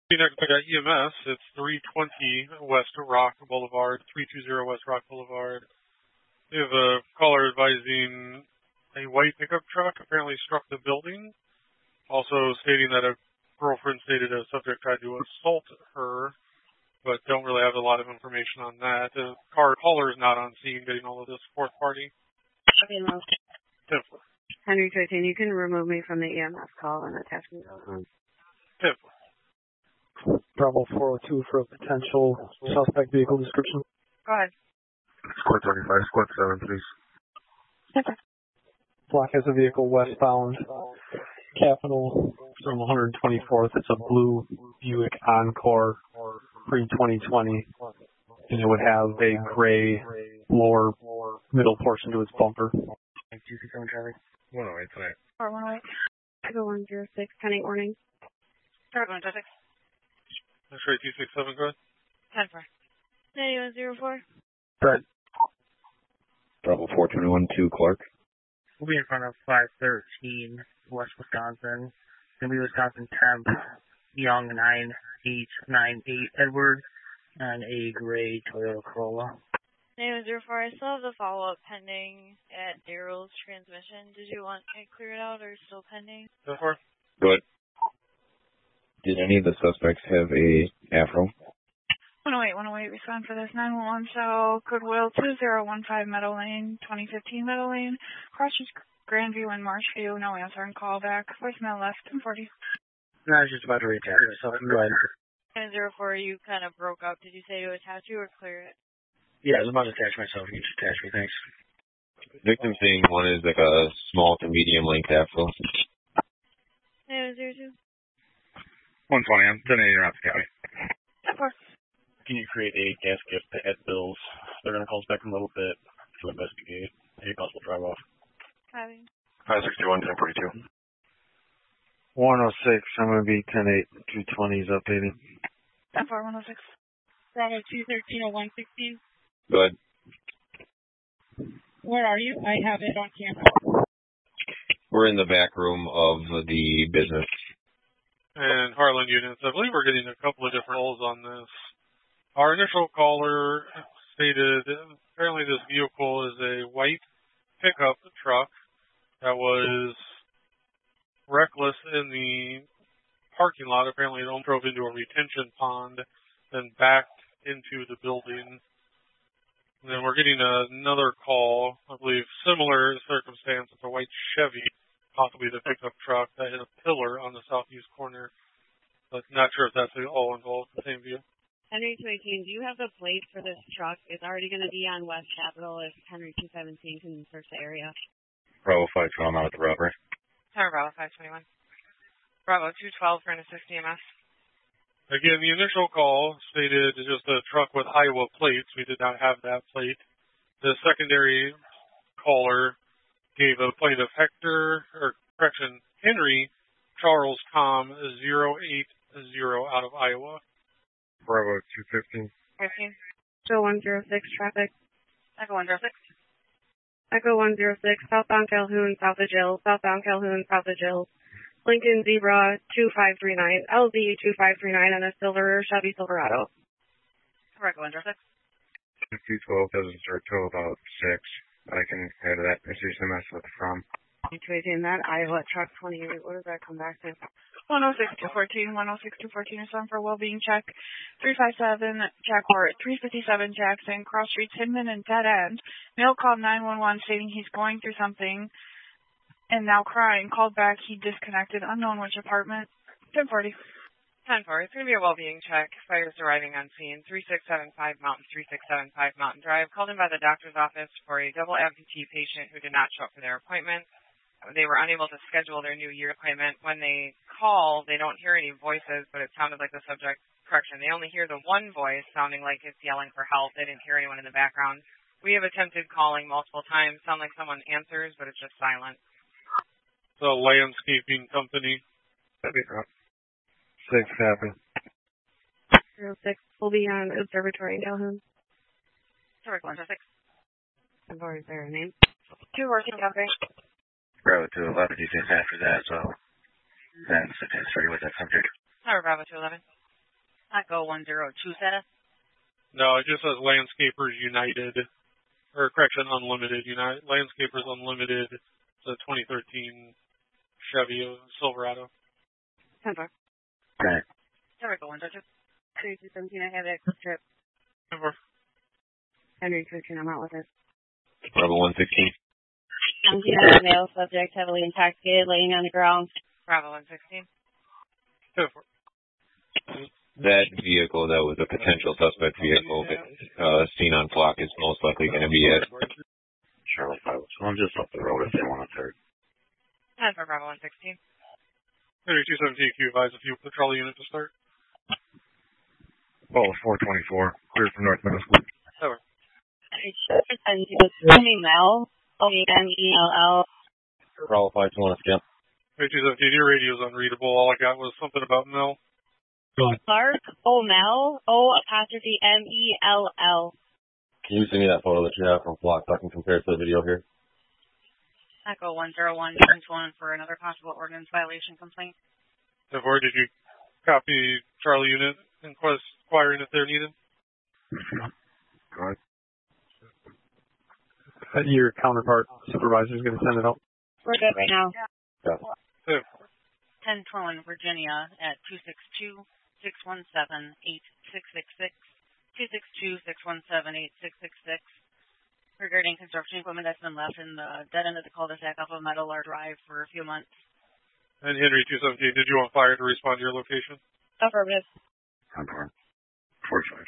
Next, I got EMS. It's 320 West Rock Boulevard, 320 West Rock Boulevard. We have a caller advising a white pickup truck apparently struck the building. Also stating that a girlfriend stated a subject tried to assault her, but don't really have a lot of information on that. The caller is not on scene getting all of this fourth party. Okay, no. Henry 13, you can remove me from the EMS call and attach me to it. Bravo 402 for a potential suspect vehicle description. Go ahead. Squad 25, Squad 7, please. Okay. Black has a vehicle westbound, Capital from 124th. It's a blue Buick Encore pre-2020, and it would have a gray lower middle portion to its bumper. 267 traffic. 108 tonight. 108. I go 106, pending warning. Start 106. That's right, 267, go ahead. 10-4. 9104. Right. Bravo 421-2, Clark. We'll be in front of 513 West Wisconsin. It's going to be Wisconsin Temp, Young 9898 Edward, and a gray Toyota Corolla. 9104, I still have the follow-up pending at Daryl's transmission. Did you want it cleared out or still pending? Go for it. Good. Did any of the suspects have a afro? 108, respond for this. 911, so Goodwill 2015 Meadow Lane, 2015 Meadow Lane, Crossroads Grandview and Marshview, no answer and call back. Voicemail left, 1040. No, I was just about to reattach myself. Go ahead. 904, you kind of broke up. Did you say to attach you or clear it? Yeah, I was about to attach myself. You can just attach me, thanks. Victim saying one is like a small to medium length afro. 902. 120, I'm sending you around the county. Of course. Can you create a gas gift to Ed Bills? They're going to call us back in a little bit to investigate a possible drive-off. Having. 561, 1042. 106, I'm going to be 10-8, 220 is updated. 10-4, 106. Bravo 213 0116. Go ahead. Where are you? I have it on camera. We're in the back room of the business. And Harlan units, I believe we're getting a couple of different roles on this. Our initial caller stated apparently this vehicle is a white pickup truck that was reckless in the parking lot. Apparently it drove into a retention pond, then backed into the building. And then we're getting another call, I believe similar circumstance. It's a white Chevy, possibly the pickup truck that hit a pillar on the southeast corner. But not sure if that's all involved in the same view. Henry 218, do you have the plate for this truck? It's already going to be on West Capitol if Henry 217 can search the area. Bravo 512, I'm out at the robbery. Tower Bravo 521. Bravo 212 for an assist EMS. Again, the initial call stated just a truck with Iowa plates. We did not have that plate. The secondary caller gave a plaintiff Henry Charles Tom 080 out of Iowa. Bravo 215. 15. Echo 106, traffic. Echo 106. Echo 106, southbound Calhoun, south of Jill. Southbound Calhoun, south of Jill. Lincoln Zebra 2539, LZ 2539, and a silver Chevy Silverado. Echo 106. 212 doesn't start till about 6. I can head to that SMS with the from. In that Iowa truck 28, what does that come back to? 106-214, 106-214 is on for well-being check. 357 Jackport, 357 Jackson, Cross Streets, Hinman, and Dead End. Male called 911 stating he's going through something and now crying. Called back, he disconnected. Unknown which apartment. 1040. 10-4. It's going to be a well-being check. Fires arriving on scene. 3675 Mountain, 3675 Mountain Drive. Called in by the doctor's office for a double amputee patient who did not show up for their appointment. They were unable to schedule their New Year appointment. When they call, they don't hear any voices, but it sounded like the subject, correction, they only hear the one voice sounding like it's yelling for help. They didn't hear anyone in the background. We have attempted calling multiple times. Sound like someone answers, but it's just silent. The landscaping company. 6 happy. 06, we'll be on Observatory in Calhoun. Sorry, 106. I've already said her name. 2 working, okay. Bravo 211, you after that, so then it's ready with that subject. Tower Bravo 211. Echo 102 Zeta. No, it just says Landscapers United, or correction, Unlimited. Landscapers Unlimited. It's a 2013 Chevy Silverado. 10-4. Okay. Echo 102. 3217, I have it. Quick trip. 10-4. Henry 13, I'm out with it. Bravo 116. Male subject, heavily intoxicated, laying on the ground. Bravo 116. 10-4. That vehicle that was a potential suspect vehicle seen on flock is most likely going to be at Charlie 5. So I'm just up the road if they want a third. 10 for Bravo 116. Henry 217, Q advise a few patrol unit to start. Oh, 424. Clear from North Middle School. Over. Mel. O-E-M-E-L-L. Bravo 5, you want to skip? Henry 217, your radio's unreadable. All I got was something about Mel. Clark, O-Mel, O-M-E-L-L. Can you send me that photo that you have from flock so I can compare it to the video here? Echo 101 1 for another possible ordinance violation complaint. 10-4, did you copy Charlie unit inquiring if they're needed? Go ahead. Your counterpart supervisor is going to send it out. We're good right now. Yeah. 1012 Virginia at 262-617-8666. 262-617-8666. Regarding construction equipment that's been left in the dead end of the cul-de-sac off of Meadowlark Drive for a few months. And Henry 217, did you want fire to respond to your location? Affirmative. Confirm. 45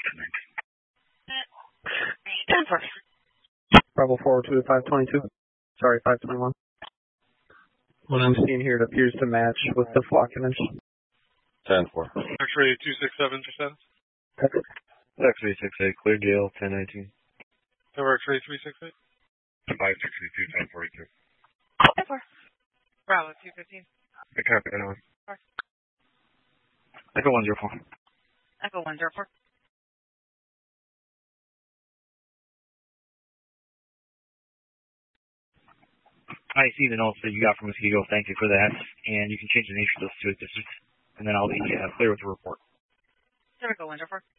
to 19. 10-4. Bravo 402 to 522. Sorry, 521. What I'm seeing here, it appears to match with the flock image. 10-4. X-ray 267%. X-ray 68, clear Gale, 1019. Tower X-ray 368. 562, 1042. 10-4. Bravo 215. I copy that one. Echo 104. Echo 104. I see the notes that you got from Mosquito. Thank you for that. And you can change the nature of those to a district. And then I'll be clear with the report. Echo 104.